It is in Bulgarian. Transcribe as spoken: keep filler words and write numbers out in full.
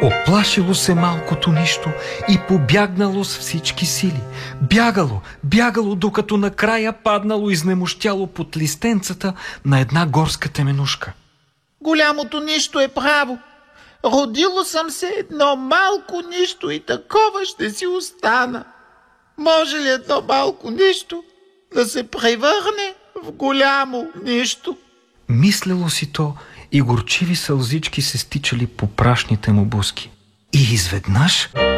Оплашило се малкото нищо и побягнало с всички сили. Бягало, бягало, докато накрая паднало изнемощяло под листенцата на една горска теменушка. Голямото нищо е право. Родило съм се едно малко нищо и такова ще си остана. Може ли едно малко нищо да се превърне в голямо нищо? Мислело си то и горчиви сълзички се стичали по прашните му бузки. И изведнъж